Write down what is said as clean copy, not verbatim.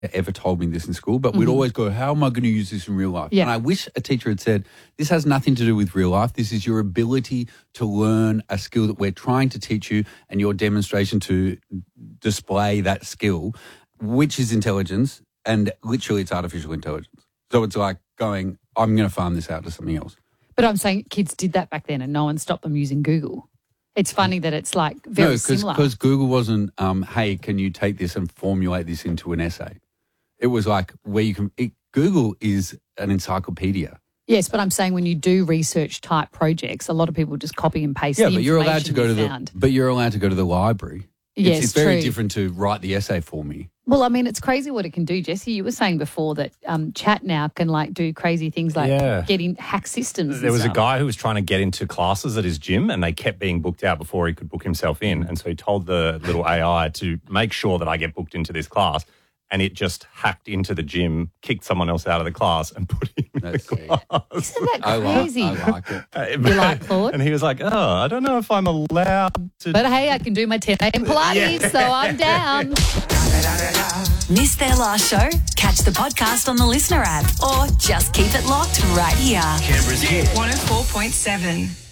ever told me this in school, but we'd always go, how am I going to use this in real life? Yeah. And I wish a teacher had said, this has nothing to do with real life. This is your ability to learn a skill that we're trying to teach you and your demonstration to display that skill, which is intelligence, and literally it's artificial intelligence. So it's like going, I'm going to farm this out to something else. But I'm saying kids did that back then and no one stopped them using Google. It's funny that it's like very similar. Because Google wasn't, hey, can you take this and formulate this into an essay? It was like where you can, Google is an encyclopedia. Yes, but I'm saying when you do research type projects, a lot of people just copy and paste. Yeah, the but you're allowed to go to found. you're allowed to go to the library. Yes, it's very true. different to write the essay for me. Well, I mean, it's crazy what it can do, Jesse. You were saying before that chat now can like do crazy things like hack systems. There was a guy who was trying to get into classes at his gym and they kept being booked out before he could book himself in. And so he told the little AI to make sure that I get booked into this class. And it just hacked into the gym, kicked someone else out of the class and put him in the class. Isn't that crazy? I like it. You like Claude? And he was like, oh, I don't know if I'm allowed to. But hey, I can do my 10 a.m. Pilates, so I'm down. Missed their last show? Catch the podcast on the Listener app or just keep it locked right here. Canberra's hit 104.7.